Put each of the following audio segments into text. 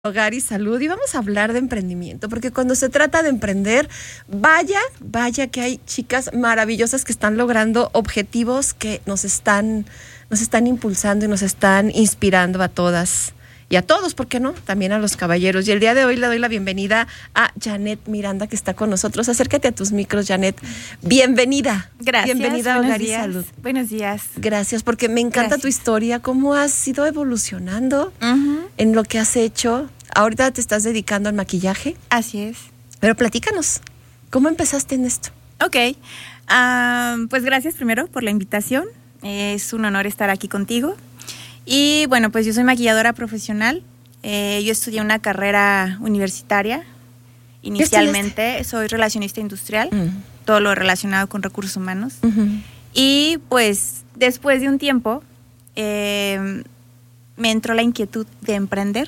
Hogar y salud, y vamos a hablar de emprendimiento, porque cuando se trata de emprender, vaya que hay chicas maravillosas que están logrando objetivos que nos están impulsando y nos están inspirando a todas y a todos, ¿por qué no? También a los caballeros. Y el día de hoy le doy la bienvenida a Janet Miranda, que está con nosotros. Acércate a tus micros, Janet. Bienvenida. Gracias. Bienvenida a Hogar y Salud. Buenos días. Gracias, porque me encanta tu historia, cómo has ido evolucionando en lo que has hecho. Ahorita te estás dedicando al maquillaje. Así es. Pero platícanos, ¿cómo empezaste en esto? Ok. Pues gracias primero por la invitación. Es un honor estar aquí contigo. Y bueno, pues yo soy maquilladora profesional. Yo estudié una carrera universitaria. Inicialmente soy relacionista industrial, todo lo relacionado con recursos humanos. Y pues después de un tiempo me entró la inquietud de emprender.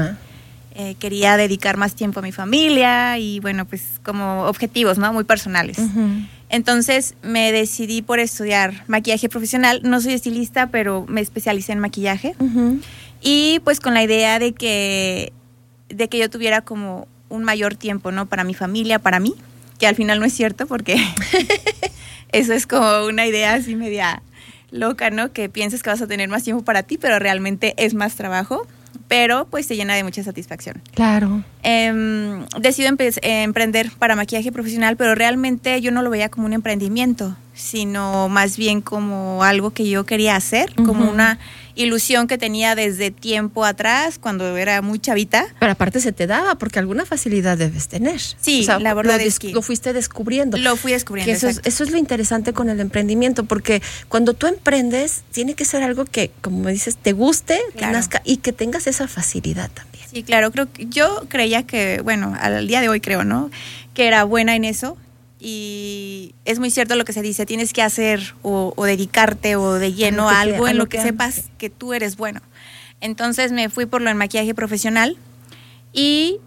Quería dedicar más tiempo a mi familia y bueno, pues como objetivos, ¿no? Muy personales. Entonces me decidí por estudiar maquillaje profesional. No soy estilista, pero me especialicé en maquillaje. Y pues con la idea de que yo tuviera como un mayor tiempo, ¿no? Para mi familia, para mí, que al final no es cierto porque eso es como una idea así media loca, ¿no? Que piensas que vas a tener más tiempo para ti, pero realmente es más trabajo. Pero pues te llena de mucha satisfacción. Claro. Decido emprender para maquillaje profesional, pero realmente yo no lo veía como un emprendimiento, sino más bien como algo que yo quería hacer, como una ilusión que tenía desde tiempo atrás, cuando era muy chavita. Pero aparte se te daba, porque alguna facilidad debes tener. Sí, o sea, la verdad es que lo fuiste descubriendo. Lo fui descubriendo, eso es lo interesante con el emprendimiento, porque cuando tú emprendes, tiene que ser algo que, como me dices, te guste, claro, te nazca y que tengas esa facilidad también. Sí, claro, yo creía que, bueno, al día de hoy creo, ¿no? Que era buena en eso. Y es muy cierto lo que se dice, tienes que hacer o dedicarte o de lleno a algo en lo que sepas que tú eres bueno. Entonces me fui por lo del maquillaje profesional y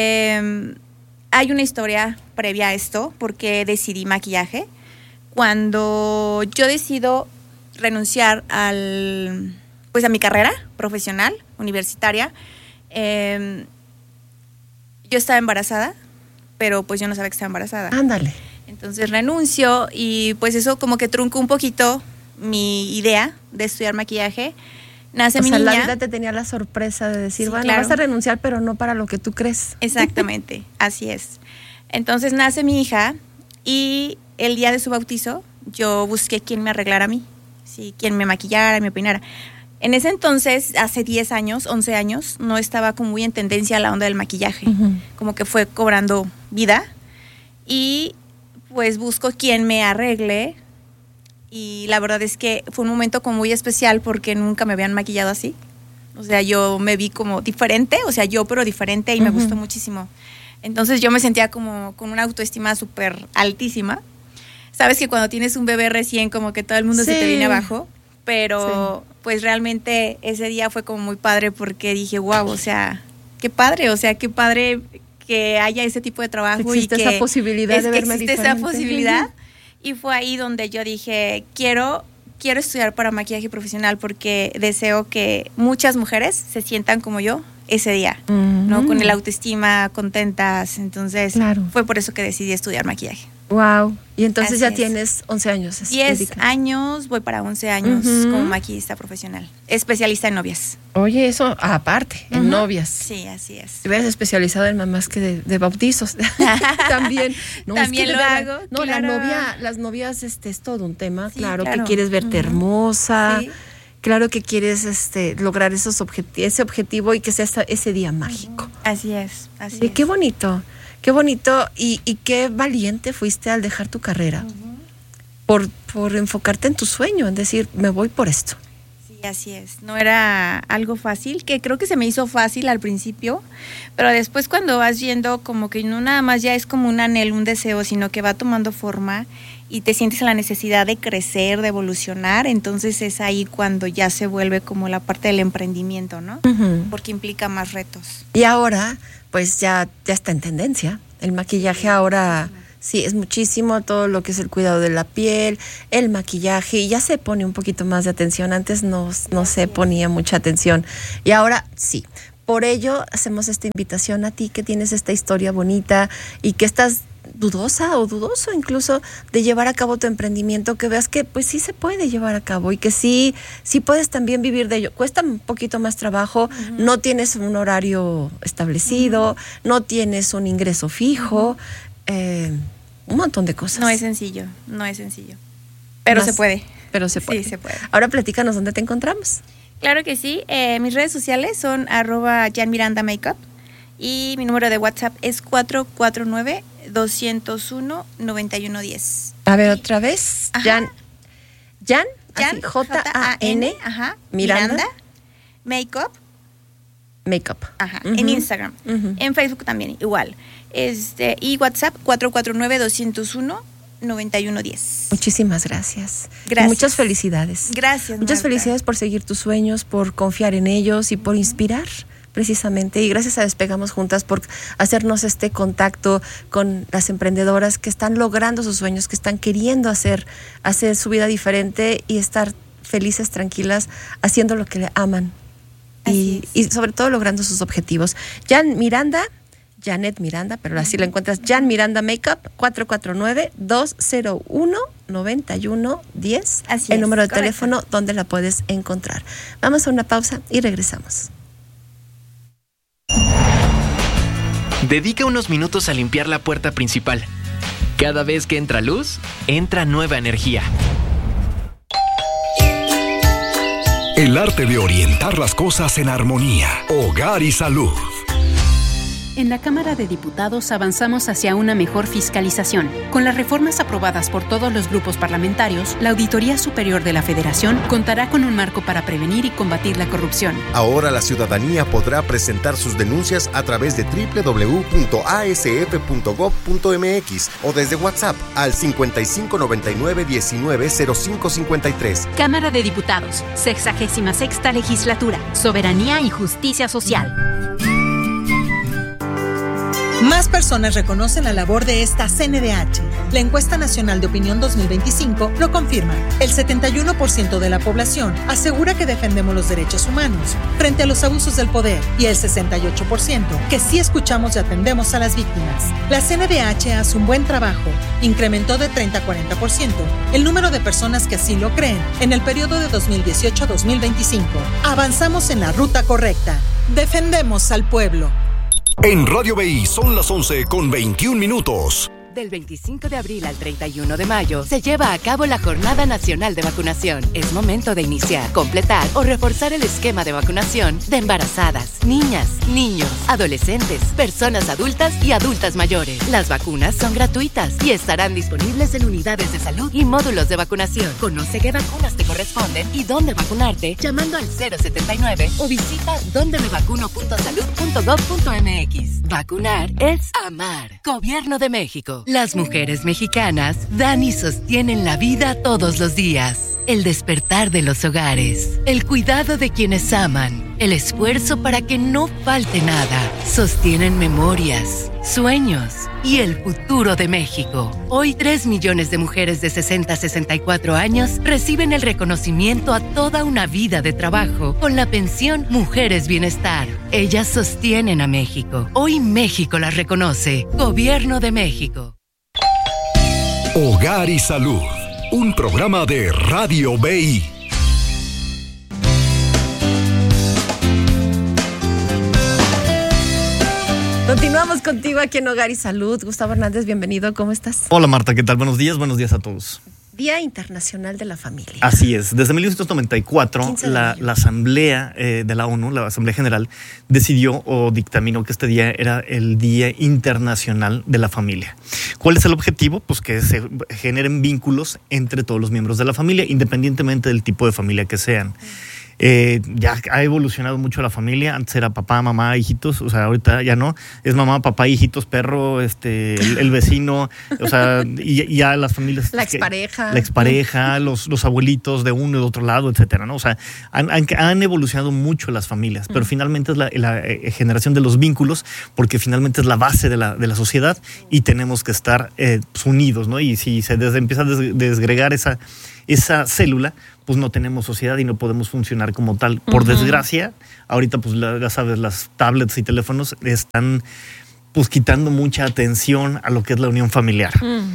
hay una historia previa a esto, porque decidí maquillaje. Cuando yo decido renunciar a mi carrera profesional, universitaria, yo estaba embarazada, pero pues yo no sabía que estaba embarazada. Ándale. Entonces renuncio y pues eso como que truncó un poquito mi idea de estudiar maquillaje. Nace mi niña. La vida te tenía la sorpresa de decir, sí, bueno, claro, vas a renunciar, pero no para lo que tú crees. Exactamente, así es. Entonces nace mi hija y el día de su bautizo yo busqué quién me arreglara a mí, sí, quién me maquillara, me peinara. En ese entonces, hace 10 años, 11 años, no estaba como muy en tendencia la onda del maquillaje. Como que fue cobrando vida. Y pues busco quien me arregle. Y la verdad es que fue un momento como muy especial porque nunca me habían maquillado así. O sea, yo me vi como diferente, pero diferente, y me gustó muchísimo. Entonces yo me sentía como con una autoestima súper altísima. Sabes que cuando tienes un bebé recién, como que todo el mundo se te viene abajo. Pero pues realmente ese día fue como muy padre porque dije, wow, o sea, qué padre que haya ese tipo de trabajo. Existe esa posibilidad de verme existe diferente. Esa posibilidad. Y fue ahí donde yo dije, quiero estudiar para maquillaje profesional porque deseo que muchas mujeres se sientan como yo ese día, ¿no? Con el autoestima, contentas. Entonces, fue por eso que decidí estudiar maquillaje. Wow. Y entonces ya tienes 11 años. 10 años, voy para 11 años como maquillista profesional, especialista en novias. Oye, eso aparte, en novias. Sí, así es. Te hubieras especializado en mamás que de bautizos. También. No, también es que lo hago. No, claro. las novias es todo un tema. Sí, claro, que quieres verte hermosa. Sí. Claro que quieres lograr ese objetivo y que sea ese día mágico. Así es, así es. Qué bonito. Qué bonito y qué valiente fuiste al dejar tu carrera por enfocarte en tu sueño, en decir, me voy por esto. Sí, así es. No era algo fácil, que creo que se me hizo fácil al principio, pero después cuando vas viendo como que no nada más ya es como un anhelo, un deseo, sino que va tomando forma y te sientes la necesidad de crecer, de evolucionar, entonces es ahí cuando ya se vuelve como la parte del emprendimiento, ¿no? Porque implica más retos. Y ahora pues ya está en tendencia. El maquillaje ahora sí es muchísimo, todo lo que es el cuidado de la piel, el maquillaje, y ya se pone un poquito más de atención. Antes no se ponía mucha atención. Y ahora sí. por ello hacemos esta invitación a ti que tienes esta historia bonita y que estás dudosa o dudoso incluso de llevar a cabo tu emprendimiento, que veas que pues sí se puede llevar a cabo y que sí puedes también vivir de ello. Cuesta un poquito más trabajo, no tienes un horario establecido, no tienes un ingreso fijo, un montón de cosas. No es sencillo. Pero se puede. Pero se puede. Sí, se puede. Ahora platícanos dónde te encontramos. Claro que sí. Mis redes sociales son @JanMirandaMakeup y mi número de WhatsApp es 449-201-9110. A ver, otra vez. Ajá. Jan, Jan, J-A-N, ajá, Miranda Makeup. Makeup. Ajá, en Instagram. En Facebook también, igual. Y WhatsApp 449-201-9110. Muchísimas gracias. Gracias. Y muchas felicidades. Gracias, Muchas Marta. felicidades por seguir tus sueños, por confiar en ellos y por inspirar, precisamente. Y gracias a Despegamos Juntas por hacernos este contacto con las emprendedoras que están logrando sus sueños, que están queriendo hacer su vida diferente y estar felices, tranquilas, haciendo lo que le aman. Y sobre todo logrando sus objetivos. Janet Miranda, pero así la encuentras, Jan Miranda Makeup, 449-201-9110. Así el número de correcto. teléfono donde la puedes encontrar. Vamos a una pausa y regresamos. Dedica unos minutos a limpiar la puerta principal. Cada vez que entra luz, entra nueva energía. El arte de orientar las cosas en armonía. Hogar y salud. En la Cámara de Diputados avanzamos hacia una mejor fiscalización. Con las reformas aprobadas por todos los grupos parlamentarios, la Auditoría Superior de la Federación contará con un marco para prevenir y combatir la corrupción. Ahora la ciudadanía podrá presentar sus denuncias a través de www.asf.gov.mx o desde WhatsApp al 5599-190553. Cámara de Diputados, 66ª Legislatura, Soberanía y Justicia Social. Más personas reconocen la labor de esta CNDH. La encuesta nacional de opinión 2025 lo confirma. El 71% de la población asegura que defendemos los derechos humanos frente a los abusos del poder y el 68% que sí escuchamos y atendemos a las víctimas. La CNDH hace un buen trabajo. Incrementó de 30 a 40% el número de personas que así lo creen en el periodo de 2018 a 2025. Avanzamos en la ruta correcta. Defendemos al pueblo. En Radio BI son las 11:21. Del 25 de abril al 31 de mayo se lleva a cabo la Jornada Nacional de Vacunación. Es momento de iniciar, completar o reforzar el esquema de vacunación de embarazadas, niñas, niños, adolescentes, personas adultas y adultas mayores. Las vacunas son gratuitas y estarán disponibles en unidades de salud y módulos de vacunación. Conoce qué vacunas te corresponden y dónde vacunarte llamando al 079 o visita dondemevacuno.salud.gov.mx. Vacunar es amar. Gobierno de México. Las mujeres mexicanas dan y sostienen la vida todos los días. El despertar de los hogares, el cuidado de quienes aman, el esfuerzo para que no falte nada. Sostienen memorias, sueños y el futuro de México. Hoy 3 millones de mujeres de 60 a 64 años reciben el reconocimiento a toda una vida de trabajo con la pensión Mujeres Bienestar. Ellas sostienen a México. Hoy México las reconoce. Gobierno de México. Hogar y salud. Un programa de Radio BI. Continuamos contigo aquí en Hogar y Salud. Gustavo Hernández, bienvenido. ¿Cómo estás? Hola Marta, ¿qué tal? Buenos días a todos. Día Internacional de la Familia. Así es, desde 1994 la Asamblea de la ONU, la Asamblea General, decidió o dictaminó que este día era el Día Internacional de la Familia. ¿Cuál es el objetivo? Pues que se generen vínculos entre todos los miembros de la familia, independientemente del tipo de familia que sean. Ya ha evolucionado mucho la familia. Antes era papá, mamá, hijitos. O sea, ahorita ya no. Es mamá, papá, hijitos, perro, el vecino. O sea, y ya las familias. La expareja. La expareja, los abuelitos de uno y de otro lado, etcétera, ¿no? O sea, han evolucionado mucho las familias, pero finalmente es la generación de los vínculos, porque finalmente es la base de la sociedad y tenemos que estar unidos, ¿no? Y si se empieza a desgregar esa esa célula, pues no tenemos sociedad y no podemos funcionar como tal. Por desgracia, ahorita pues ya sabes, las tablets y teléfonos están pues quitando mucha atención a lo que es la unión familiar.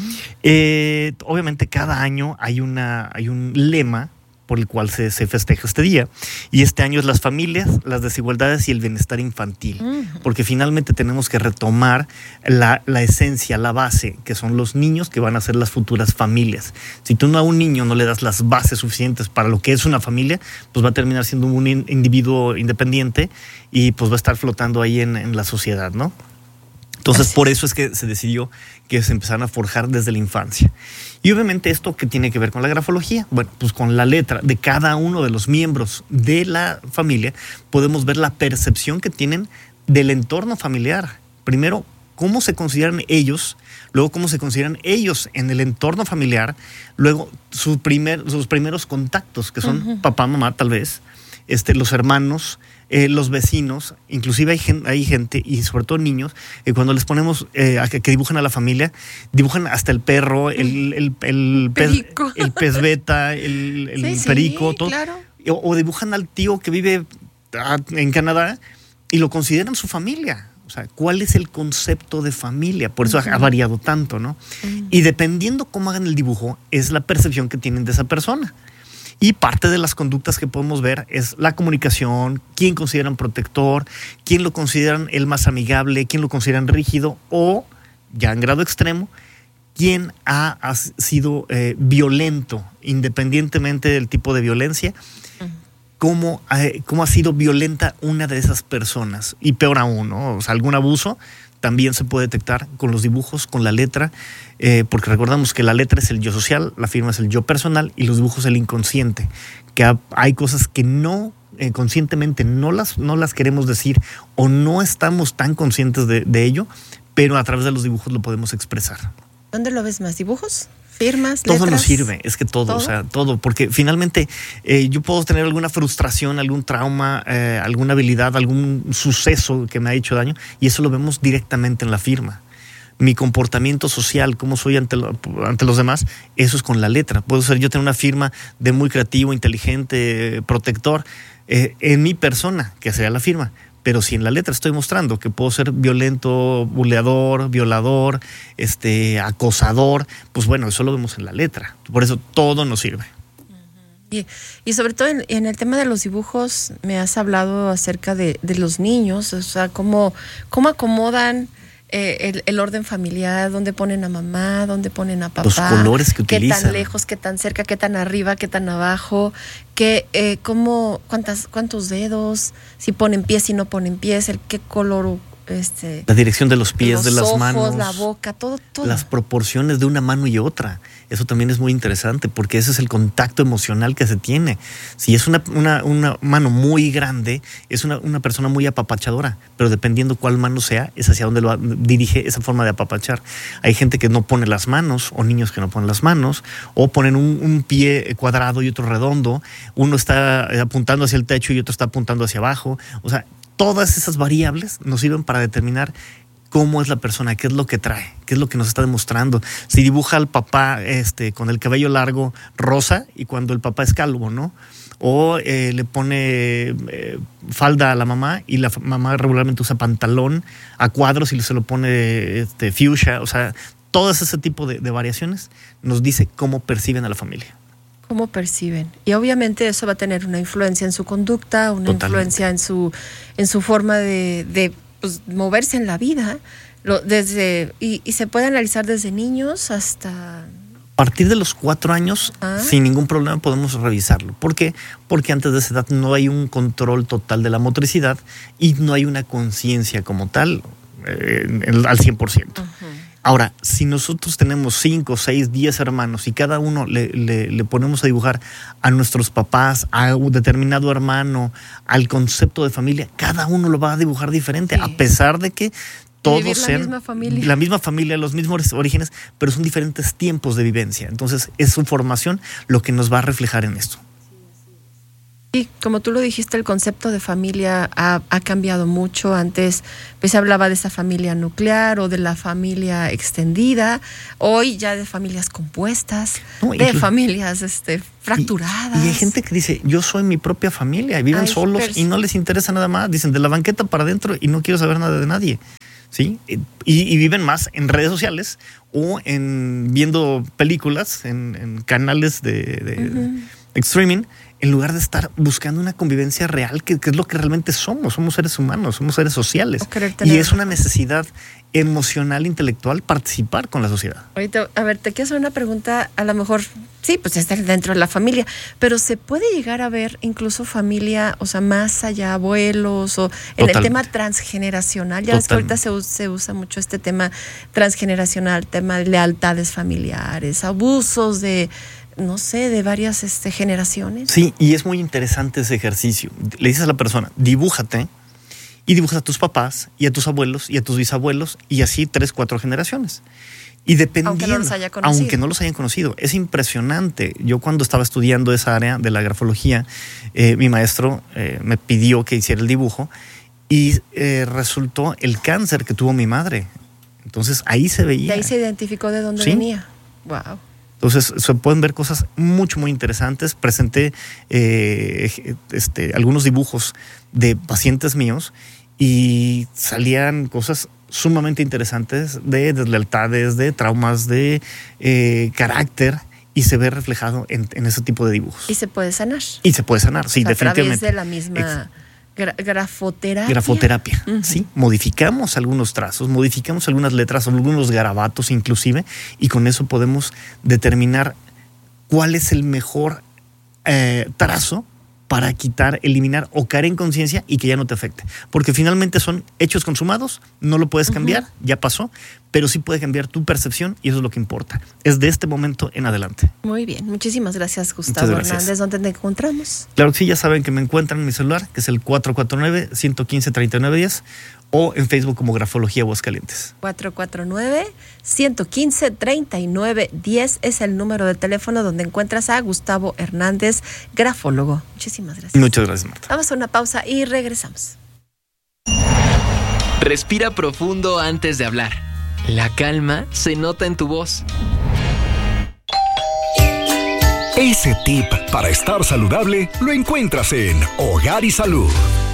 Obviamente cada año hay un lema por el cual se festeja este día. Y este año es las familias, las desigualdades y el bienestar infantil. Porque finalmente tenemos que retomar la esencia, la base, que son los niños que van a ser las futuras familias. Si tú a un niño no le das las bases suficientes para lo que es una familia, pues va a terminar siendo un individuo independiente y pues va a estar flotando ahí en la sociedad, ¿no? Entonces, por eso es que se decidió que se empezaran a forjar desde la infancia. Y obviamente esto que tiene que ver con la grafología, bueno, pues con la letra de cada uno de los miembros de la familia podemos ver la percepción que tienen del entorno familiar. Primero, cómo se consideran ellos, luego cómo se consideran ellos en el entorno familiar, luego sus primeros contactos, que son papá, mamá tal vez, los hermanos, los vecinos, inclusive hay gente y sobre todo niños que cuando les ponemos que dibujan a la familia, dibujan hasta el perro, el pez beta, el perico, todo. Claro. O dibujan al tío que vive en Canadá y lo consideran su familia. O sea, ¿cuál es el concepto de familia? Por eso ha variado tanto, ¿no? Y dependiendo cómo hagan el dibujo, es la percepción que tienen de esa persona. Y parte de las conductas que podemos ver es la comunicación, quién consideran protector, quién lo consideran el más amigable, quién lo consideran rígido o, ya en grado extremo, quién ha sido violento, independientemente del tipo de violencia, cómo ha sido violenta una de esas personas. Y peor aún, ¿no? O sea, algún abuso también se puede detectar con los dibujos, con la letra, porque recordamos que la letra es el yo social, la firma es el yo personal y los dibujos el inconsciente, que hay cosas que no conscientemente no las queremos decir o no estamos tan conscientes de ello, pero a través de los dibujos lo podemos expresar. ¿Dónde lo ves más? ¿Dibujos? ¿Firmas? ¿Letras? Todo nos sirve, es que todo, o sea, todo, porque finalmente yo puedo tener alguna frustración, algún trauma, alguna habilidad, algún suceso que me ha hecho daño y eso lo vemos directamente en la firma. Mi comportamiento social, cómo soy ante los demás, eso es con la letra. Puedo ser yo tener una firma de muy creativo, inteligente, protector en mi persona, que sea la firma. Pero si en la letra estoy mostrando que puedo ser violento, buleador, violador, acosador, pues bueno, eso lo vemos en la letra. Por eso todo nos sirve. Y sobre todo en el tema de los dibujos, me has hablado acerca de los niños, o sea, cómo acomodan el orden familiar, dónde ponen a mamá, dónde ponen a papá, los colores que utilizan, qué tan lejos, qué tan cerca, qué tan arriba, qué tan abajo, cuántos dedos, si ponen pies, si no ponen pies, qué color, la dirección de los pies, de las ojos, manos, la boca, todo. Las proporciones de una mano y otra. Eso también es muy interesante porque ese es el contacto emocional que se tiene. Si es una mano muy grande, es una persona muy apapachadora, pero dependiendo cuál mano sea, es hacia dónde lo dirige esa forma de apapachar. Hay gente que no pone las manos, o niños que no ponen las manos, o ponen un pie cuadrado y otro redondo. Uno está apuntando hacia el techo y otro está apuntando hacia abajo. O sea, todas esas variables nos sirven para determinar cómo es la persona, qué es lo que trae, qué es lo que nos está demostrando. Si dibuja al papá con el cabello largo rosa y cuando el papá es calvo, ¿no? O le pone falda a la mamá y la mamá regularmente usa pantalón a cuadros y se lo pone fuchsia. O sea, todo ese tipo de variaciones nos dice cómo perciben a la familia. Cómo perciben. Y obviamente eso va a tener una influencia en su conducta, una influencia en su forma de pues, moverse en la vida. Y se puede analizar desde niños hasta... A partir de los 4 años, sin ningún problema podemos revisarlo. ¿Por qué? Porque antes de esa edad no hay un control total de la motricidad y no hay una conciencia como tal al 100%. Ahora, si nosotros tenemos 5, 6, 10 hermanos y cada uno le ponemos a dibujar a nuestros papás, a un determinado hermano, al concepto de familia, cada uno lo va a dibujar diferente, a pesar de que todos sean la misma familia, los mismos orígenes, pero son diferentes tiempos de vivencia. Entonces, es su formación lo que nos va a reflejar en esto. Sí, como tú lo dijiste, el concepto de familia ha cambiado mucho. Antes pues se hablaba de esa familia nuclear o de la familia extendida. Hoy ya de familias compuestas, familias fracturadas. Y hay gente que dice, yo soy mi propia familia, y viven solos y no les interesa nada más. Dicen, de la banqueta para adentro y no quiero saber nada de nadie. ¿Sí? Y viven más en redes sociales o viendo películas en canales de streaming, en lugar de estar buscando una convivencia real, que es lo que realmente somos. Somos seres humanos, somos seres sociales. Y es una necesidad emocional, intelectual, participar con la sociedad. Ahorita, a ver, te quiero hacer una pregunta, a lo mejor, sí, pues está dentro de la familia, pero ¿se puede llegar a ver incluso familia, o sea, más allá, abuelos, o en el tema transgeneracional? Ya ves que ahorita se usa mucho este tema transgeneracional, tema de lealtades familiares, abusos de, no sé, de varias generaciones. Sí, y es muy interesante ese ejercicio. Le dices a la persona, dibújate, y dibujas a tus papás, y a tus abuelos, y a tus bisabuelos, y así 3, 4 generaciones. Y dependiendo, aunque no los hayan conocido. Es impresionante. Yo cuando estaba estudiando esa área de la grafología, mi maestro me pidió que hiciera el dibujo, y resultó el cáncer que tuvo mi madre. Entonces ahí se veía. De ahí se identificó de dónde venía. Wow. Entonces se pueden ver cosas muy interesantes. Presenté algunos dibujos de pacientes míos y salían cosas sumamente interesantes de deslealtades, de traumas, de carácter, y se ve reflejado en ese tipo de dibujos. Y se puede sanar. Sí, definitivamente. A través de la misma grafoterapia. Grafoterapia, sí. Modificamos algunos trazos, modificamos algunas letras, algunos garabatos inclusive, y con eso podemos determinar cuál es el mejor trazo para quitar, eliminar o caer en conciencia y que ya no te afecte. Porque finalmente son hechos consumados, no lo puedes cambiar, ya pasó, pero sí puede cambiar tu percepción y eso es lo que importa. Es de este momento en adelante. Muy bien, muchísimas gracias, Gustavo Hernández. ¿Dónde te encontramos? Claro que sí, ya saben que me encuentran en mi celular, que es el 449-115-3910, o en Facebook como Grafología Aguascalientes. 449-115-3910 es el número de teléfono donde encuentras a Gustavo Hernández, grafólogo. Muchísimas gracias. Muchas gracias, Marta. Vamos a una pausa y regresamos. Respira profundo antes de hablar. La calma se nota en tu voz. Ese tip para estar saludable lo encuentras en Hogar y Salud.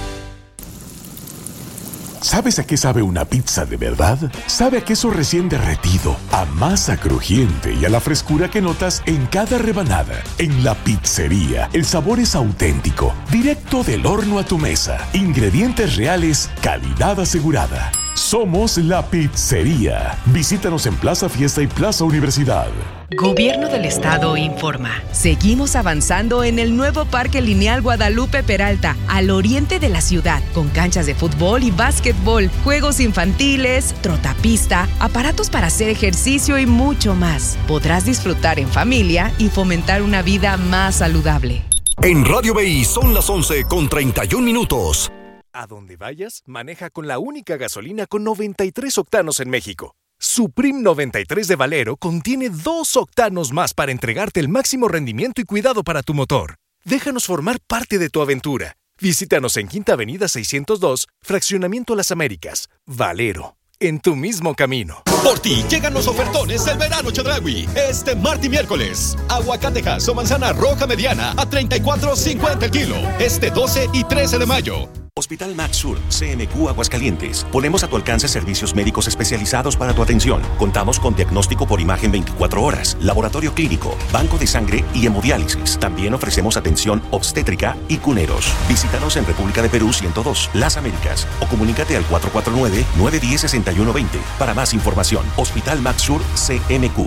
¿Sabes a qué sabe una pizza de verdad? Sabe a queso recién derretido, a masa crujiente y a la frescura que notas en cada rebanada. En La Pizzería, el sabor es auténtico, directo del horno a tu mesa. Ingredientes reales, calidad asegurada. Somos La Pizzería. Visítanos en Plaza Fiesta y Plaza Universidad. Gobierno del Estado informa. Seguimos avanzando en el nuevo Parque Lineal Guadalupe Peralta, al oriente de la ciudad, con canchas de fútbol y básquetbol, juegos infantiles, trotapista, aparatos para hacer ejercicio y mucho más. Podrás disfrutar en familia y fomentar una vida más saludable. En Radio BI son las 11:31. A donde vayas, maneja con la única gasolina con 93 octanos en México. Supreme 93 de Valero contiene 2 octanos más para entregarte el máximo rendimiento y cuidado para tu motor. Déjanos formar parte de tu aventura. Visítanos en Quinta Avenida 602, Fraccionamiento Las Américas. Valero, en tu mismo camino. Por ti llegan los ofertones del verano Chedraui. Este martes y miércoles. Aguacatejas o manzana roja mediana a $34.50 el kilo. Este 12 y 13 de mayo. Hospital MaxSur, CMQ Aguascalientes. Ponemos a tu alcance servicios médicos especializados para tu atención. Contamos con diagnóstico por imagen 24 horas, laboratorio clínico, banco de sangre y hemodiálisis. También ofrecemos atención obstétrica y cuneros. Visítanos en República de Perú 102, Las Américas, o comunícate al 449-910-6120. Para más información, Hospital MaxSur CMQ.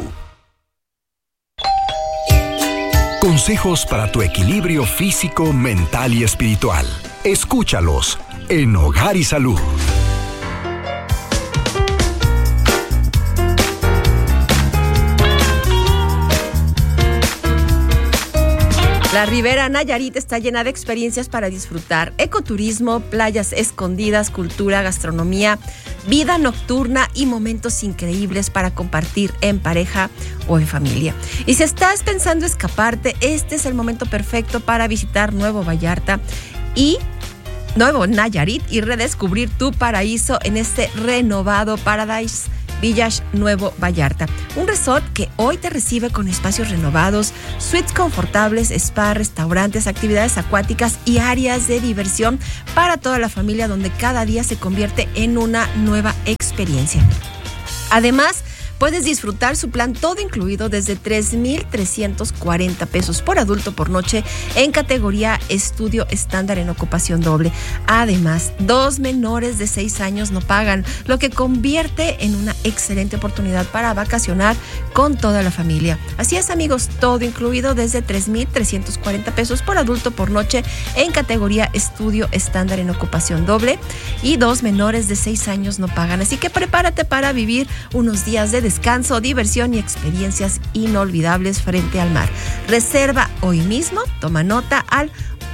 Consejos para tu equilibrio físico, mental y espiritual. Escúchalos en Hogar y Salud. La Ribera Nayarit está llena de experiencias para disfrutar: ecoturismo, playas escondidas, cultura, gastronomía, vida nocturna y momentos increíbles para compartir en pareja o en familia. Y si estás pensando escaparte, este es el momento perfecto para visitar Nuevo Nayarit y redescubrir tu paraíso en este renovado Paradise Village Nuevo Vallarta. Un resort que hoy te recibe con espacios renovados, suites confortables, spa, restaurantes, actividades acuáticas y áreas de diversión para toda la familia, donde cada día se convierte en una nueva experiencia. Además, puedes disfrutar su plan todo incluido desde 3,340 pesos por adulto por noche en categoría estudio estándar en ocupación doble. Además, 2 menores de 6 años no pagan, lo que convierte en una excelente oportunidad para vacacionar con toda la familia. Así es, amigos, todo incluido desde 3,340 pesos por adulto por noche en categoría estudio estándar en ocupación doble, y 2 menores de 6 años no pagan. Así que prepárate para vivir unos días de descanso, diversión y experiencias inolvidables frente al mar. Reserva hoy mismo, toma nota al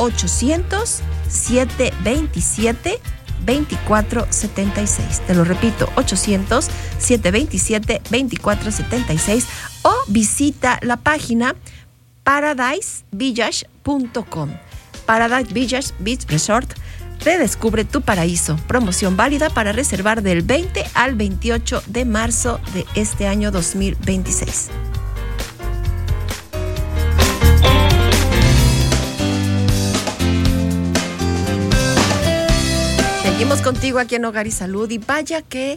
800-727-2476. Te lo repito, 800-727-2476, o visita la página paradisevillage.com. Paradise Village Beach Resort. Redescubre tu paraíso. Promoción válida para reservar del 20 al 28 de marzo de este año 2026. Seguimos contigo aquí en Hogar y Salud, y vaya que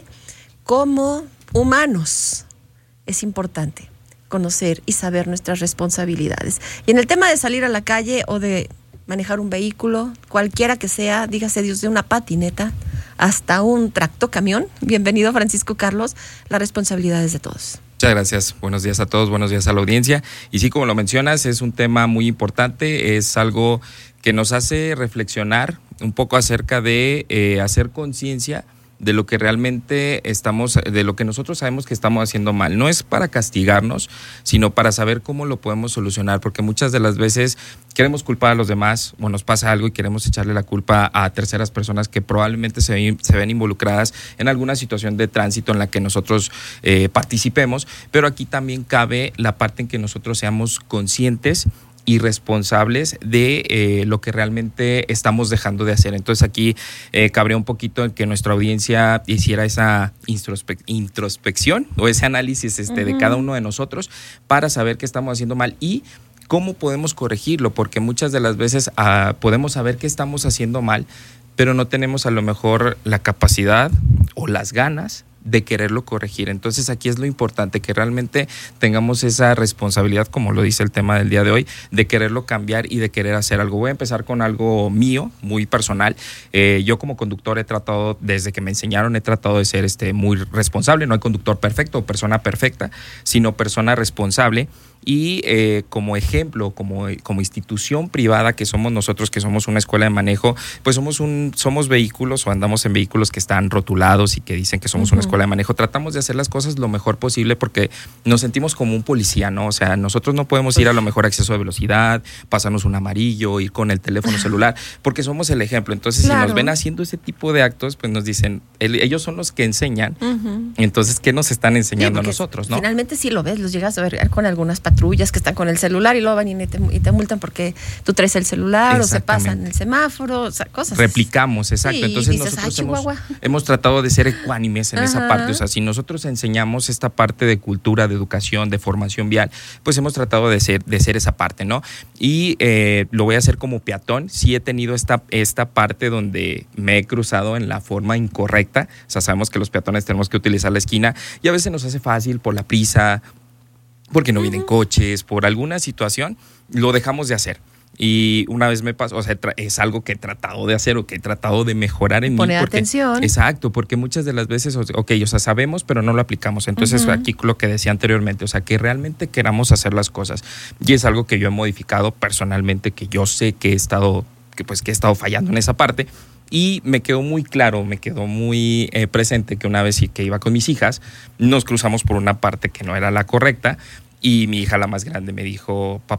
como humanos es importante conocer y saber nuestras responsabilidades. Y en el tema de salir a la calle o de manejar un vehículo, cualquiera que sea, dígase Dios, de una patineta hasta un tractocamión. Bienvenido, Francisco Carlos. La responsabilidad es de todos. Muchas gracias. Buenos días a todos, buenos días a la audiencia. Y sí, como lo mencionas, es un tema muy importante, es algo que nos hace reflexionar un poco acerca de hacer conciencia de lo que realmente de lo que nosotros sabemos que estamos haciendo mal. No es para castigarnos, sino para saber cómo lo podemos solucionar, porque muchas de las veces queremos culpar a los demás, o nos pasa algo y queremos echarle la culpa a terceras personas que probablemente se ven involucradas en alguna situación de tránsito en la que nosotros participemos, pero aquí también cabe la parte en que nosotros seamos conscientes y responsables de lo que realmente estamos dejando de hacer. Entonces aquí cabría un poquito en que nuestra audiencia hiciera esa introspección o ese análisis de cada uno de nosotros para saber qué estamos haciendo mal y cómo podemos corregirlo, porque muchas de las veces podemos saber qué estamos haciendo mal, pero no tenemos a lo mejor la capacidad o las ganas de quererlo corregir. Entonces aquí es lo importante, que realmente tengamos esa responsabilidad, como lo dice el tema del día de hoy, de quererlo cambiar y de querer hacer algo. Voy a empezar con algo mío, muy personal. Yo como conductor desde que me enseñaron, he tratado de ser muy responsable. No hay conductor perfecto o persona perfecta, sino persona responsable. Y como ejemplo, como institución privada que somos nosotros, que somos una escuela de manejo, pues somos vehículos o andamos en vehículos que están rotulados y que dicen que somos una escuela de manejo. Tratamos de hacer las cosas lo mejor posible porque nos sentimos como un policía, ¿no? O sea, nosotros no podemos ir a lo mejor a exceso de velocidad, pasarnos un amarillo, ir con el teléfono celular, porque somos el ejemplo. Entonces, claro, si nos ven haciendo ese tipo de actos, pues nos dicen, ellos son los que enseñan. Entonces, ¿qué nos están enseñando a nosotros, no? Finalmente sí lo ves, los llegas a ver con algunas patrullas que están con el celular y luego van y te multan porque tú traes el celular o se pasan el semáforo, o sea, cosas. Replicamos, exacto. Sí, entonces dices, nosotros hemos tratado de ser ecuánimes en esa parte. O sea, si nosotros enseñamos esta parte de cultura, de educación, de formación vial, pues hemos tratado de ser esa parte, ¿no? Y lo voy a hacer como peatón. Sí he tenido esta parte donde me he cruzado en la forma incorrecta. O sea, sabemos que los peatones tenemos que utilizar la esquina y a veces nos hace fácil por la prisa, porque no vienen coches, por alguna situación, lo dejamos de hacer. Y una vez me pasó, o sea, es algo que he tratado de hacer o que he tratado de mejorar en mí. Poner atención. Exacto, porque muchas de las veces, o sea, sabemos, pero no lo aplicamos. Entonces, aquí lo que decía anteriormente, o sea, que realmente queramos hacer las cosas. Y es algo que yo he modificado personalmente, que yo sé que he estado fallando en esa parte. Y me quedó muy claro, me quedó muy presente que una vez que iba con mis hijas, nos cruzamos por una parte que no era la correcta y mi hija, la más grande, me dijo, papá,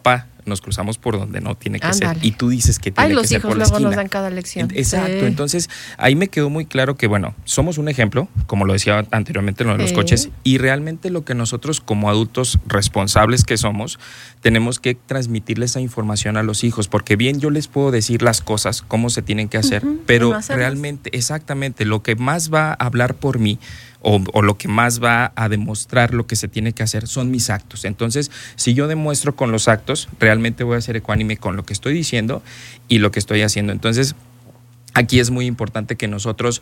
nos cruzamos por donde no tiene que Ándale. ser. Y tú dices que tiene que ser por la esquina. Los hijos luego nos dan cada lección. Exacto. Entonces, ahí me quedó muy claro que, bueno, somos un ejemplo, como lo decía anteriormente en lo de los coches, y realmente lo que nosotros como adultos responsables que somos, tenemos que transmitirle esa información a los hijos, porque bien yo les puedo decir las cosas, cómo se tienen que hacer, pero realmente, exactamente, lo que más va a hablar por mí o lo que más va a demostrar lo que se tiene que hacer son mis actos. Entonces, si yo demuestro con los actos, realmente voy a ser ecuánime con lo que estoy diciendo y lo que estoy haciendo. Entonces, aquí es muy importante que nosotros,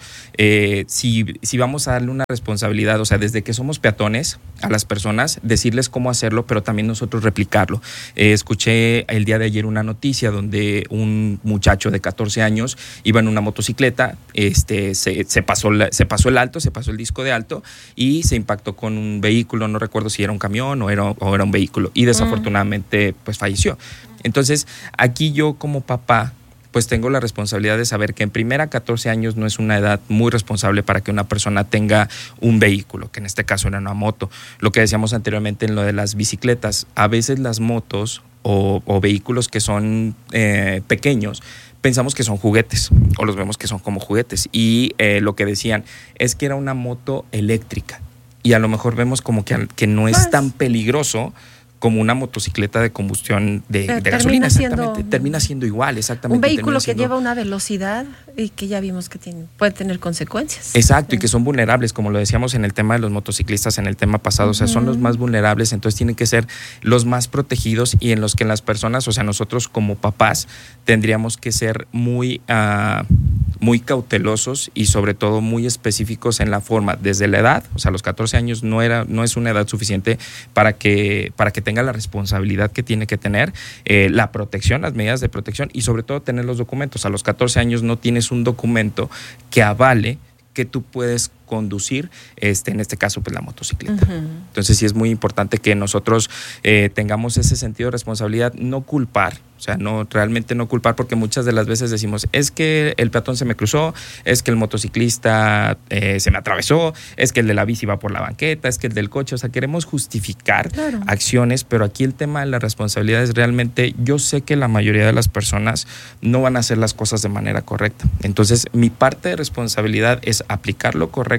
si vamos a darle una responsabilidad, o sea, desde que somos peatones a las personas, decirles cómo hacerlo, pero también nosotros replicarlo. Escuché el día de ayer una noticia donde un muchacho de 14 años iba en una motocicleta, se pasó el alto, se pasó el disco de alto y se impactó con un vehículo, no recuerdo si era un camión o era un vehículo, y desafortunadamente pues falleció. Entonces, aquí yo como papá, pues tengo la responsabilidad de saber que en primera 14 años no es una edad muy responsable para que una persona tenga un vehículo, que en este caso era una moto. Lo que decíamos anteriormente en lo de las bicicletas, a veces las motos o vehículos que son pequeños, pensamos que son juguetes o los vemos que son como juguetes, y lo que decían es que era una moto eléctrica y a lo mejor vemos como que no es tan peligroso como una motocicleta de combustión de gasolina, exactamente. Termina siendo igual, exactamente. Un vehículo que lleva una velocidad y que ya vimos que puede tener consecuencias. Exacto, y que son vulnerables, como lo decíamos en el tema de los motociclistas en el tema pasado, o sea, son los más vulnerables, entonces tienen que ser los más protegidos y en los que las personas, o sea, nosotros como papás tendríamos que ser muy cautelosos y sobre todo muy específicos en la forma, desde la edad, o sea, los 14 años no es una edad suficiente para que tenga la responsabilidad que tiene que tener, la protección, las medidas de protección y sobre todo tener los documentos. A los 14 años no tienes un documento que avale que tú puedes conducir, en este caso, pues la motocicleta. Entonces sí es muy importante que nosotros tengamos ese sentido de responsabilidad, no culpar, o sea, realmente no culpar, porque muchas de las veces decimos, es que el peatón se me cruzó, es que el motociclista se me atravesó, es que el de la bici va por la banqueta, es que el del coche, o sea, queremos justificar acciones, pero aquí el tema de la responsabilidad es realmente, yo sé que la mayoría de las personas no van a hacer las cosas de manera correcta. Entonces, mi parte de responsabilidad es aplicar lo correcto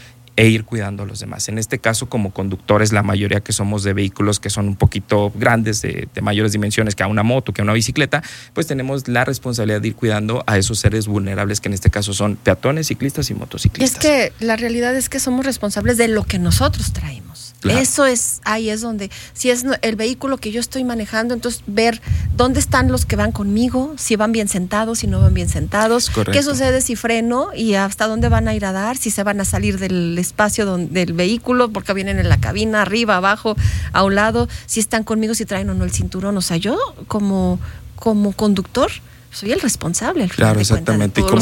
e ir cuidando a los demás. En este caso, como conductores, la mayoría que somos de vehículos que son un poquito grandes, de mayores dimensiones que a una moto, que a una bicicleta, pues tenemos la responsabilidad de ir cuidando a esos seres vulnerables que en este caso son peatones, ciclistas y motociclistas. Y es que la realidad es que somos responsables de lo que nosotros traemos. Claro. Ahí es donde, si es el vehículo que yo estoy manejando, entonces ver dónde están los que van conmigo, si van bien sentados, si no van bien sentados, qué sucede si freno y hasta dónde van a ir a dar, si se van a salir del espacio del vehículo porque vienen en la cabina, arriba, abajo, a un lado, si están conmigo, si traen o no el cinturón. O sea, yo como conductor soy el responsable. Claro, exactamente. Y como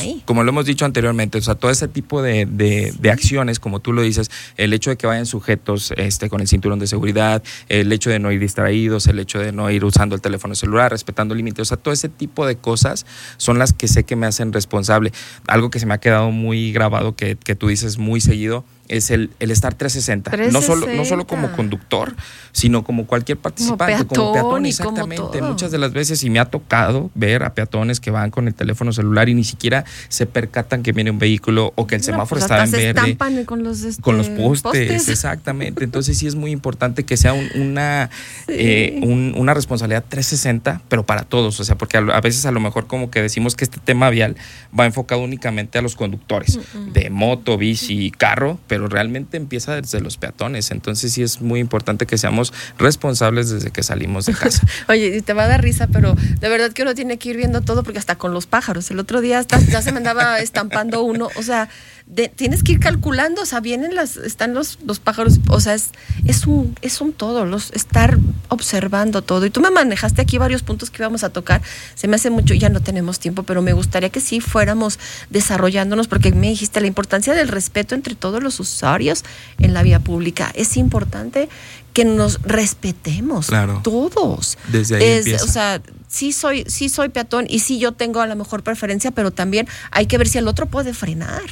lo hemos dicho anteriormente, o sea, todo ese tipo de acciones, como tú lo dices, el hecho de que vayan sujetos con el cinturón de seguridad, el hecho de no ir distraídos, el hecho de no ir usando el teléfono celular, respetando límites, o sea, todo ese tipo de cosas son las que sé que me hacen responsable. Algo que se me ha quedado muy grabado, que tú dices muy seguido, es el estar 360. No solo como conductor, sino como cualquier participante, como peatón, exactamente. Muchas de las veces, y me ha tocado ver a peatones que van con el teléfono celular y ni siquiera se percatan que viene un vehículo o que el semáforo está en verde. Se estampan con los postes, exactamente. Entonces sí es muy importante que sea una responsabilidad 360, pero para todos, o sea, porque a veces a lo mejor como que decimos que este tema vial va enfocado únicamente a los conductores de moto, bici, carro, pero realmente empieza desde los peatones. Entonces sí es muy importante que seamos responsables desde que salimos de casa. Oye, y te va a dar risa, pero de verdad que uno tiene que ir viendo todo, porque hasta con los pájaros, el otro día ya se me andaba estampando uno, o sea, tienes que ir calculando, o sea, están los pájaros, o sea, es un todo, estar observando todo. Y tú me manejaste aquí varios puntos que íbamos a tocar, se me hace mucho, ya no tenemos tiempo, pero me gustaría que sí fuéramos desarrollándonos, porque me dijiste la importancia del respeto entre todos los usuarios en la vía pública. Es importante que nos respetemos, claro, todos. Desde ahí empieza. O sea, sí soy peatón y sí yo tengo a lo mejor preferencia, pero también hay que ver si el otro puede frenar. Claro,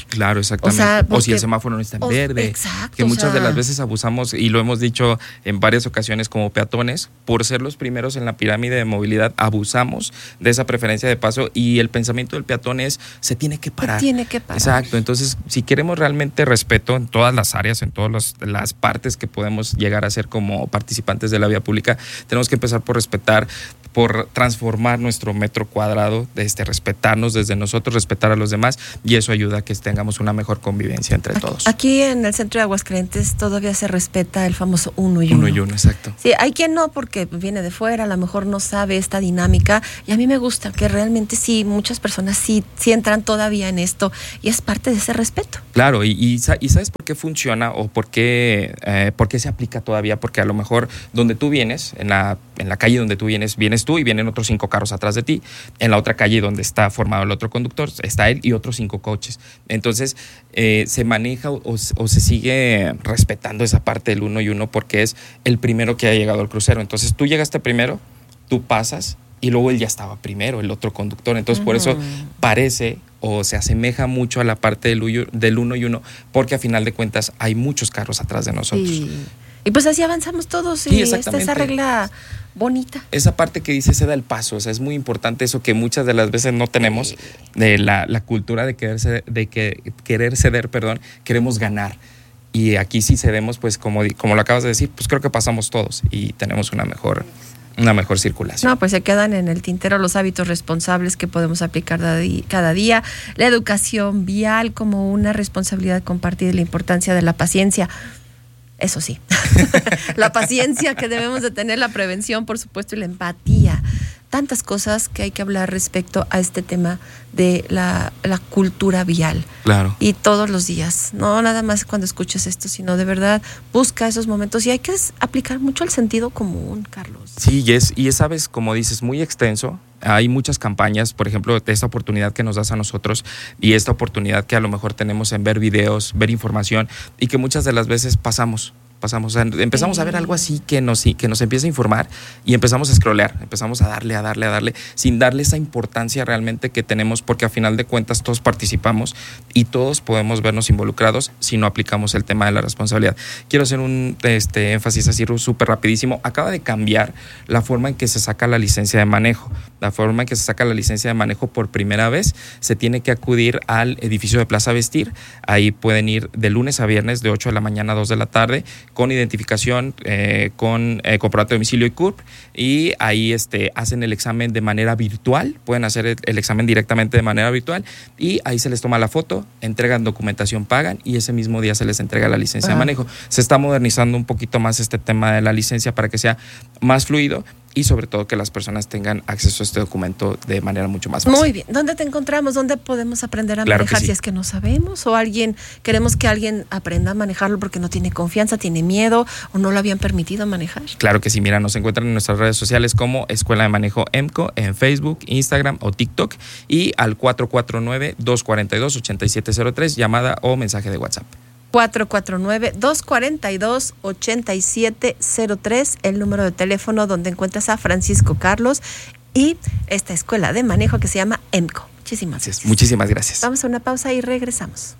exactamente. O sea, porque, o si el semáforo no está en verde. Exacto. Que muchas de las veces abusamos, y lo hemos dicho en varias ocasiones como peatones, por ser los primeros en la pirámide de movilidad, abusamos de esa preferencia de paso, y el pensamiento del peatón es, se tiene que parar. Exacto. Entonces, si queremos realmente respeto en todas las áreas, en todas las partes que podemos llegar a ser como participantes de la vía pública, tenemos que empezar por respetar, por transformar nuestro metro cuadrado, respetarnos desde nosotros, respetar a los demás, y eso ayuda a que tengamos una mejor convivencia entre todos. Aquí en el centro de Aguascalientes todavía se respeta el famoso 1 y 1. 1 y 1, exacto. Sí, hay quien no, porque viene de fuera, a lo mejor no sabe esta dinámica, y a mí me gusta que realmente sí, muchas personas sí entran todavía en esto, y es parte de ese respeto. Claro, y ¿sabes por qué funciona o por qué se aplica todavía? Porque a lo mejor donde tú vienes, en la calle donde tú vienes tú y vienen otros 5 carros atrás de ti. En la otra calle donde está formado el otro conductor, está él y otros 5 coches. Entonces, se maneja o se sigue respetando esa parte del 1 y 1 porque es el primero que ha llegado al crucero. Entonces, tú llegaste primero, tú pasas y luego él ya estaba primero, el otro conductor. Entonces, por eso parece o se asemeja mucho a la parte del 1 y 1 porque a final de cuentas hay muchos carros atrás de nosotros. Sí. Y pues así avanzamos todos y está esa regla bonita. Esa parte que dice se da el paso, o sea, es muy importante eso que muchas de las veces no tenemos, de la cultura de querer ceder, queremos ganar. Y aquí sí cedemos, pues como lo acabas de decir, pues creo que pasamos todos y tenemos una mejor circulación. No, pues se quedan en el tintero los hábitos responsables que podemos aplicar cada día, la educación vial como una responsabilidad compartida y la importancia de la paciencia. Eso sí, la paciencia que debemos de tener, la prevención, por supuesto, y la empatía. Tantas cosas que hay que hablar respecto a este tema de la cultura vial. Claro. Y todos los días, no nada más cuando escuches esto, sino de verdad busca esos momentos y hay que aplicar mucho el sentido común, Carlos. Sí, y es, sabes, como dices, muy extenso. Hay muchas campañas, por ejemplo, de esta oportunidad que nos das a nosotros y esta oportunidad que a lo mejor tenemos en ver videos, ver información y que muchas de las veces pasamos. O sea, empezamos a ver algo así que nos empieza a informar y empezamos a scrollear, empezamos a darle, sin darle esa importancia realmente que tenemos, porque a final de cuentas todos participamos y todos podemos vernos involucrados si no aplicamos el tema de la responsabilidad. Quiero hacer un énfasis así súper rapidísimo. Acaba de cambiar la forma en que se saca la licencia de manejo. La forma en que se saca la licencia de manejo por primera vez se tiene que acudir al edificio de Plaza Vestir. Ahí pueden ir de lunes a viernes de 8 de la mañana a 2 de la tarde con identificación, con comprobante de domicilio y CURP, y ahí hacen el examen de manera virtual, pueden hacer el examen directamente de manera virtual y ahí se les toma la foto, entregan documentación, pagan y ese mismo día se les entrega la licencia de manejo. Se está modernizando un poquito más este tema de la licencia para que sea más fluido y sobre todo que las personas tengan acceso a este documento de manera mucho más fácil. Muy bien. ¿Dónde te encontramos? ¿Dónde podemos aprender a manejar si es que no sabemos? ¿O queremos que alguien aprenda a manejarlo porque no tiene confianza, tiene miedo o no lo habían permitido manejar? Claro que sí. Mira, nos encuentran en nuestras redes sociales como Escuela de Manejo EMCO en Facebook, Instagram o TikTok y al 449-242-8703, llamada o mensaje de WhatsApp. 449-242-8703, el número de teléfono donde encuentras a Francisco Carlos y esta escuela de manejo que se llama EMCO. Muchísimas gracias. Muchísimas gracias. Vamos a una pausa y regresamos.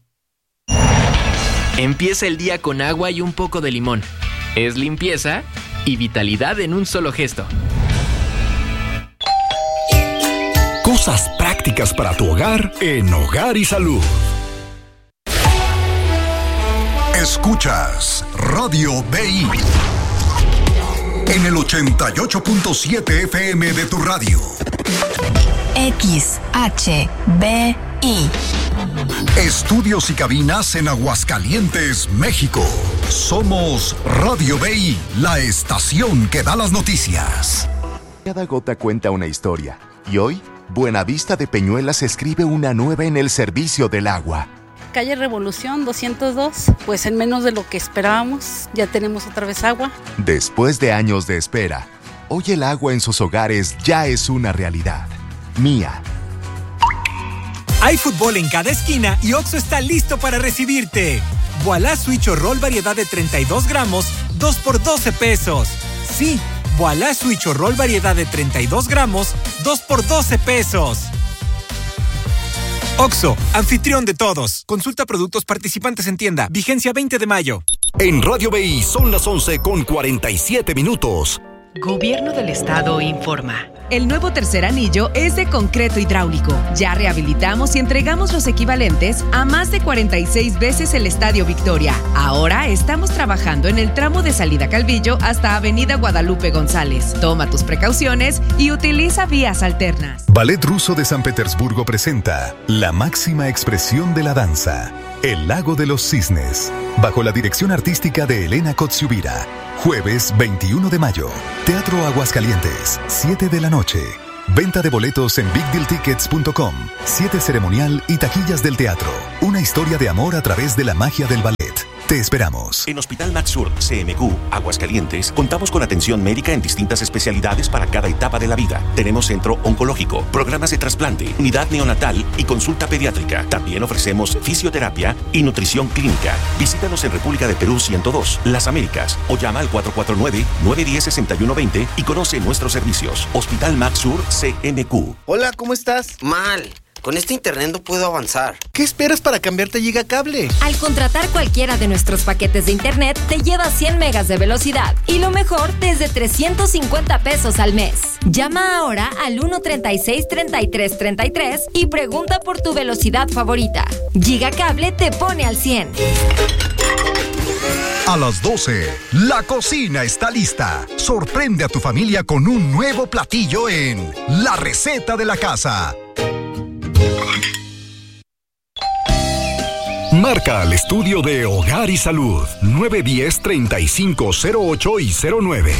Empieza el día con agua y un poco de limón. Es limpieza y vitalidad en un solo gesto. Cosas prácticas para tu hogar en Hogar y Salud. Escuchas Radio BI en el 88.7 FM de tu radio. XHBI. Estudios y cabinas en Aguascalientes, México. Somos Radio BI, la estación que da las noticias. Cada gota cuenta una historia. Y hoy, Buenavista de Peñuelas escribe una nueva en el servicio del agua. Calle Revolución 202, pues en menos de lo que esperábamos, ya tenemos otra vez agua. Después de años de espera, hoy el agua en sus hogares ya es una realidad. Mía. Hay fútbol en cada esquina y Oxxo está listo para recibirte. Voilà Switch o Roll variedad de 32 gramos, 2 por 12 pesos. Sí, Voilà Switch o Roll variedad de 32 gramos, 2 por 12 pesos. OXXO, anfitrión de todos. Consulta productos participantes en tienda. Vigencia 20 de mayo. En Radio BI son las 11:47. Gobierno del Estado informa. El nuevo tercer anillo es de concreto hidráulico. Ya rehabilitamos y entregamos los equivalentes a más de 46 veces el Estadio Victoria. Ahora estamos trabajando en el tramo de salida Calvillo hasta Avenida Guadalupe González. Toma tus precauciones y utiliza vías alternas. Ballet Ruso de San Petersburgo presenta la máxima expresión de la danza, El Lago de los Cisnes, bajo la dirección artística de Elena Kotsiubira. Jueves 21 de mayo. Teatro Aguascalientes, 7 de la noche. Venta de boletos en bigdealtickets.com. 7 ceremonial y taquillas del teatro. Una historia de amor a través de la magia del ballet. Te esperamos. En Hospital Maxur CMQ, Aguascalientes, contamos con atención médica en distintas especialidades para cada etapa de la vida. Tenemos centro oncológico, programas de trasplante, unidad neonatal y consulta pediátrica. También ofrecemos fisioterapia y nutrición clínica. Visítanos en República de Perú 102, Las Américas, o llama al 449-910-6120 y conoce nuestros servicios. Hospital Maxur CMQ. Hola, ¿cómo estás? Mal. Con este internet no puedo avanzar. ¿Qué esperas para cambiarte a Gigacable? Al contratar cualquiera de nuestros paquetes de internet, te llevas 100 megas de velocidad. Y lo mejor, desde 350 pesos al mes. Llama ahora al 136-3333 y pregunta por tu velocidad favorita. Gigacable te pone al 100. A las 12, la cocina está lista. Sorprende a tu familia con un nuevo platillo en La Receta de la Casa. Marca al estudio de Hogar y Salud 910-3508 y 09.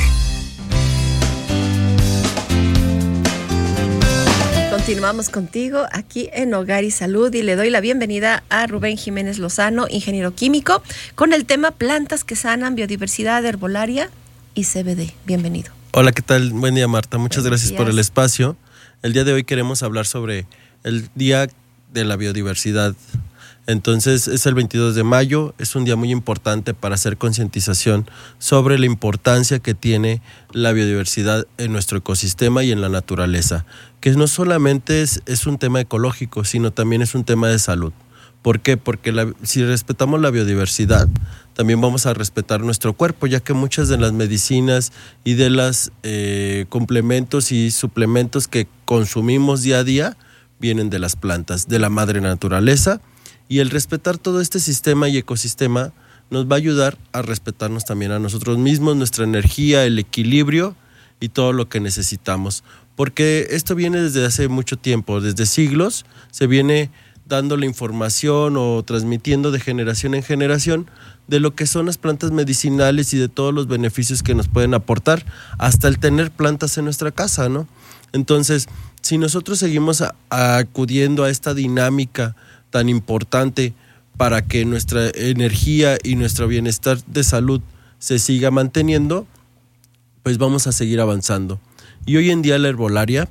Continuamos contigo aquí en Hogar y Salud y le doy la bienvenida a Rubén Jiménez Lozano, ingeniero químico, con el tema plantas que sanan, biodiversidad, herbolaria y CBD. Bienvenido. Hola, ¿qué tal? Buen día, Marta. Muchas gracias por el espacio. El día de hoy queremos hablar sobre el Día de la Biodiversidad. Entonces es el 22 de mayo, es un día muy importante para hacer concientización sobre la importancia que tiene la biodiversidad en nuestro ecosistema y en la naturaleza, que no solamente es un tema ecológico, sino también es un tema de salud. ¿Por qué? Porque si respetamos la biodiversidad, también vamos a respetar nuestro cuerpo, ya que muchas de las medicinas y de los complementos y suplementos que consumimos día a día vienen de las plantas, de la madre naturaleza. Y el respetar todo este sistema y ecosistema nos va a ayudar a respetarnos también a nosotros mismos, nuestra energía, el equilibrio y todo lo que necesitamos. Porque esto viene desde hace mucho tiempo, desde siglos, se viene dando la información o transmitiendo de generación en generación de lo que son las plantas medicinales y de todos los beneficios que nos pueden aportar, hasta el tener plantas en nuestra casa, ¿no? Entonces, si nosotros seguimos acudiendo a esta dinámica tan importante para que nuestra energía y nuestro bienestar de salud se siga manteniendo, pues vamos a seguir avanzando. Y hoy en día la herbolaria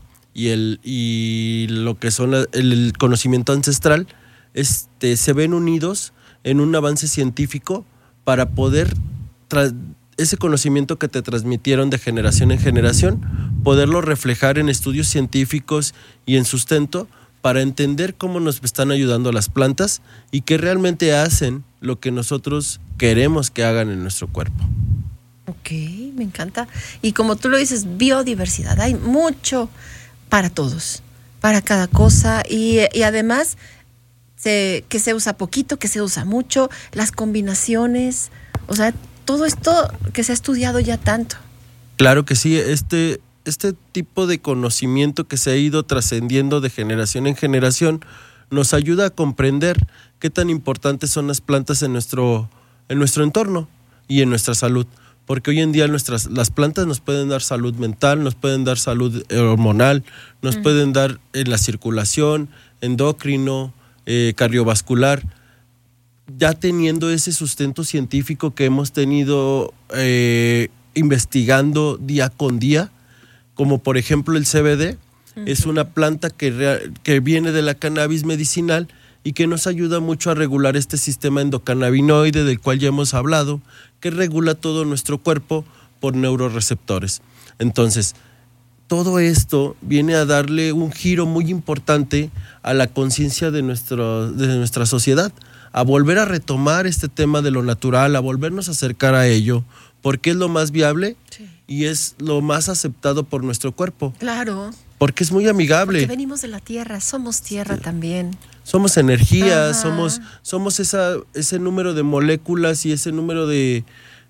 y lo que son el conocimiento ancestral se ven unidos en un avance científico para poder ese conocimiento que te transmitieron de generación en generación, poderlo reflejar en estudios científicos y en sustento para entender cómo nos están ayudando las plantas y que realmente hacen lo que nosotros queremos que hagan en nuestro cuerpo. Ok, me encanta. Y como tú lo dices, biodiversidad, hay mucho para todos, para cada cosa y además que se usa poquito, que se usa mucho, las combinaciones, o sea, todo esto que se ha estudiado ya tanto. Claro que sí, este tipo de conocimiento que se ha ido trascendiendo de generación en generación nos ayuda a comprender qué tan importantes son las plantas en nuestro entorno y en nuestra salud. Porque hoy en día las plantas nos pueden dar salud mental, nos pueden dar salud hormonal, nos pueden dar en la circulación, endocrino, cardiovascular. Ya teniendo ese sustento científico que hemos tenido investigando día con día, como por ejemplo el CBD, es una planta que viene de la cannabis medicinal y que nos ayuda mucho a regular este sistema endocannabinoide del cual ya hemos hablado, que regula todo nuestro cuerpo por neuroreceptores. Entonces, todo esto viene a darle un giro muy importante a la conciencia de nuestra sociedad, a volver a retomar este tema de lo natural, a volvernos a acercar a ello, porque es lo más viable y es lo más aceptado por nuestro cuerpo. Claro. Porque es muy amigable. Porque venimos de la tierra, somos tierra también. Somos energía, somos ese número de moléculas y ese número de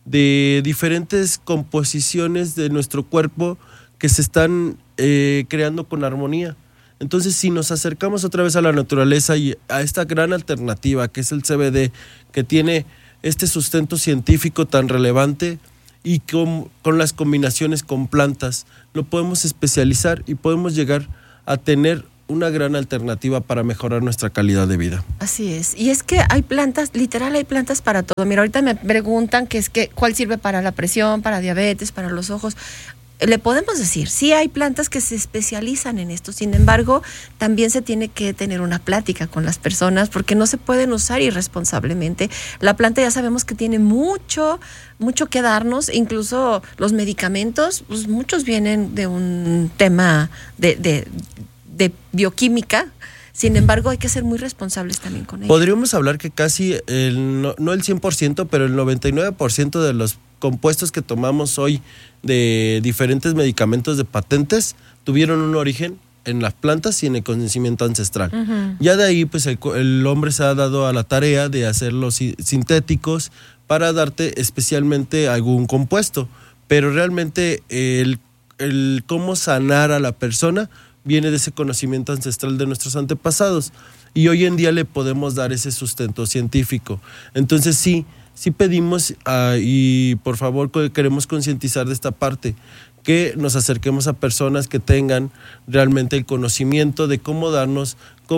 diferentes composiciones de nuestro cuerpo que se están creando con armonía. Entonces, si nos acercamos otra vez a la naturaleza y a esta gran alternativa que es el CBD, que tiene este sustento científico tan relevante y con las combinaciones con plantas, lo podemos especializar y podemos llegar a tener una gran alternativa para mejorar nuestra calidad de vida. Así es. Y es que hay plantas, literal hay plantas para todo. Mira, ahorita me preguntan cuál sirve para la presión, para diabetes, para los ojos. Le podemos decir, sí hay plantas que se especializan en esto, sin embargo, también se tiene que tener una plática con las personas porque no se pueden usar irresponsablemente. La planta ya sabemos que tiene mucho que darnos, incluso los medicamentos, pues muchos vienen de un tema de bioquímica. Sin embargo, hay que ser muy responsables también con ello. Podríamos hablar que casi, no el 100%, pero el 99% de los compuestos que tomamos hoy de diferentes medicamentos de patentes tuvieron un origen en las plantas y en el conocimiento ancestral. Uh-huh. Ya de ahí, pues el hombre se ha dado a la tarea de hacerlos sintéticos para darte especialmente algún compuesto, pero realmente el cómo sanar a la persona viene de ese conocimiento ancestral de nuestros antepasados y hoy en día le podemos dar ese sustento científico. Entonces sí pedimos y por favor queremos concientizar de esta parte, que nos acerquemos a personas que tengan realmente el conocimiento de cómo darnos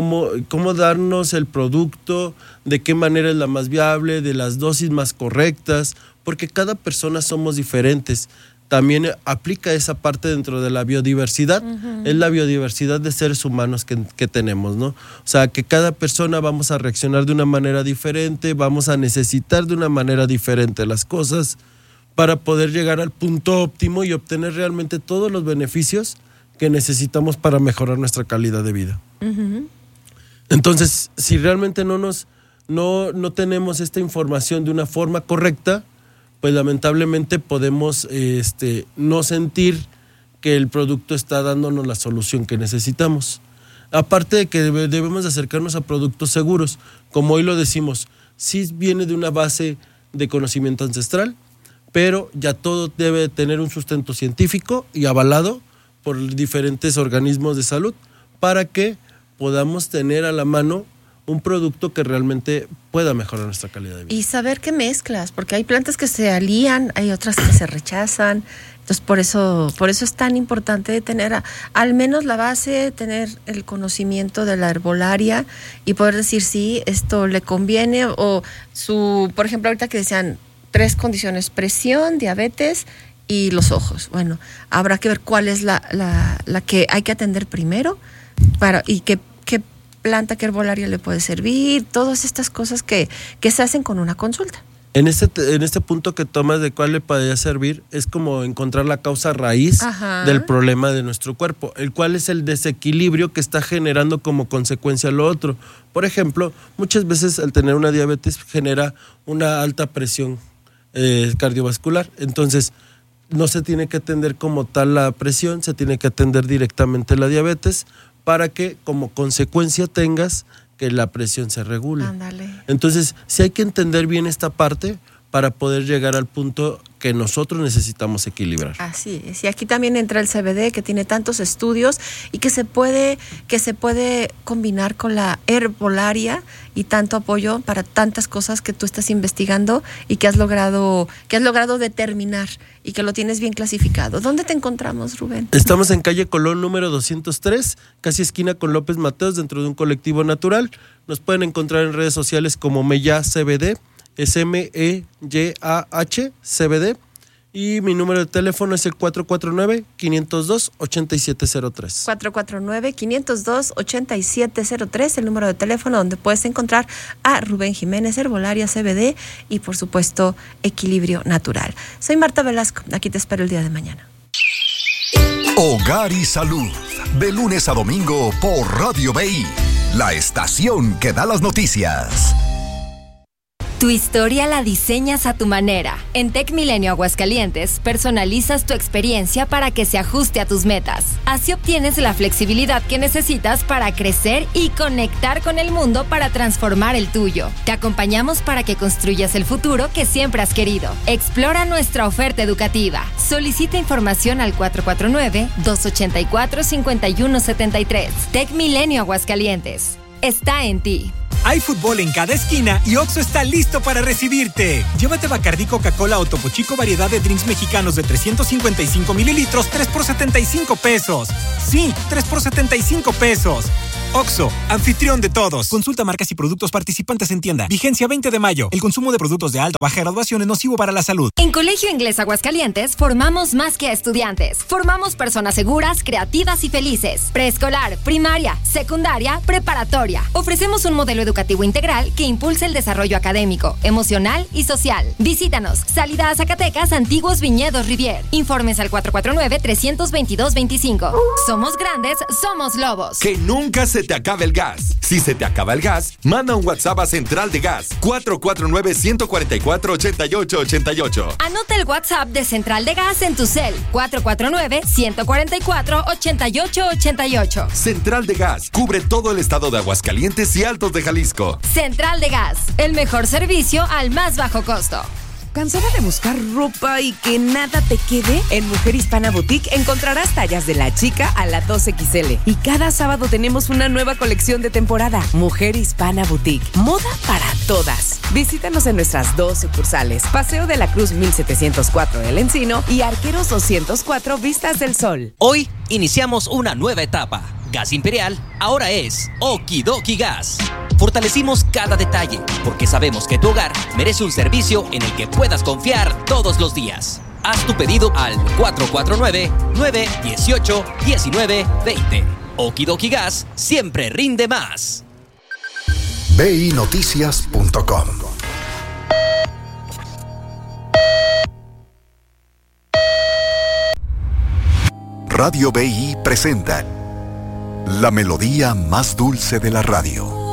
el producto, de qué manera es la más viable, de las dosis más correctas, porque cada persona somos diferentes. También aplica esa parte dentro de la biodiversidad, uh-huh. Es la biodiversidad de seres humanos que tenemos, ¿no? O sea, que cada persona vamos a reaccionar de una manera diferente, vamos a necesitar de una manera diferente las cosas para poder llegar al punto óptimo y obtener realmente todos los beneficios que necesitamos para mejorar nuestra calidad de vida. Uh-huh. Entonces, si realmente no tenemos esta información de una forma correcta, pues lamentablemente podemos no sentir que el producto está dándonos la solución que necesitamos. Aparte de que debemos acercarnos a productos seguros, como hoy lo decimos, sí viene de una base de conocimiento ancestral, pero ya todo debe tener un sustento científico y avalado por diferentes organismos de salud para que podamos tener a la mano un producto que realmente pueda mejorar nuestra calidad de vida. Y saber qué mezclas, porque hay plantas que se alían, hay otras que se rechazan. Entonces, por eso es tan importante tener al menos la base, tener el conocimiento de la herbolaria y poder decir si esto le conviene o por ejemplo, ahorita que decían 3 condiciones: presión, diabetes y los ojos. Bueno, habrá que ver cuál es la que hay que atender primero y qué planta, qué herbolaria le puede servir, todas estas cosas que se hacen con una consulta. En este punto que tomas de cuál le podría servir, es como encontrar la causa raíz Ajá. del problema de nuestro cuerpo, el cual es el desequilibrio que está generando como consecuencia lo otro. Por ejemplo, muchas veces al tener una diabetes genera una alta presión cardiovascular, entonces no se tiene que atender como tal la presión, se tiene que atender directamente la diabetes para que como consecuencia tengas que la presión se regule. Ándale. Entonces, sí hay que entender bien esta parte para poder llegar al punto que nosotros necesitamos equilibrar. Así es. Y aquí también entra el CBD, que tiene tantos estudios y que se puede combinar con la herbolaria y tanto apoyo para tantas cosas que tú estás investigando y que has logrado determinar y que lo tienes bien clasificado. ¿Dónde te encontramos, Rubén? Estamos en calle Colón número 203, casi esquina con López Mateos, dentro de un colectivo natural. Nos pueden encontrar en redes sociales como Meyah CBD, es MEYAH CBD, y mi número de teléfono es el 449-502-8703. 449-502-8703, el número de teléfono donde puedes encontrar a Rubén Jiménez, Herbolaria CBD y por supuesto Equilibrio Natural. Soy Marta Velasco, aquí te espero el día de mañana. Hogar y Salud, de lunes a domingo por Radio BI, la estación que da las noticias. Tu historia la diseñas a tu manera. En Tec Milenio Aguascalientes, personalizas tu experiencia para que se ajuste a tus metas. Así obtienes la flexibilidad que necesitas para crecer y conectar con el mundo para transformar el tuyo. Te acompañamos para que construyas el futuro que siempre has querido. Explora nuestra oferta educativa. Solicita información al 449-284-5173. Tec Milenio Aguascalientes. Está en ti. Hay fútbol en cada esquina y Oxxo está listo para recibirte. Llévate Bacardí, Coca-Cola o Topo Chico variedad de drinks mexicanos de 355 mililitros, 3 por 75 pesos. Sí, 3 por 75 pesos. Oxxo, anfitrión de todos. Consulta marcas y productos participantes en tienda. Vigencia 20 de mayo. El consumo de productos de alta o baja graduación es nocivo para la salud. En Colegio Inglés Aguascalientes formamos más que a estudiantes. Formamos personas seguras, creativas y felices. Preescolar, primaria, secundaria, preparatoria. Ofrecemos un modelo educativo integral que impulsa el desarrollo académico, emocional y social. Visítanos. Salida a Zacatecas, Antiguos Viñedos Rivier. Informes al 449-322-25. Somos grandes, somos lobos. Que nunca se te acabe el gas. Si se te acaba el gas, manda un WhatsApp a Central de Gas 449-144-8888. Anota el WhatsApp de Central de Gas en tu cel 449-144-8888. Central de Gas cubre todo el estado de Aguascalientes y Altos de Jalisco. Central de Gas, el mejor servicio al más bajo costo. ¿Cansada de buscar ropa y que nada te quede? En Mujer Hispana Boutique encontrarás tallas de la chica a la 2XL. Y cada sábado tenemos una nueva colección de temporada. Mujer Hispana Boutique. Moda para todas. Visítanos en nuestras 2 sucursales. Paseo de la Cruz 1704 El Encino y Arqueros 204 Vistas del Sol. Hoy iniciamos una nueva etapa. Gas Imperial ahora es Okidoki Gas. Fortalecimos cada detalle porque sabemos que tu hogar merece un servicio en el que puedas confiar todos los días. Haz tu pedido al 449-918-1920. Okidoki Gas siempre rinde más. BINoticias.com. Radio BI presenta la melodía más dulce de la radio.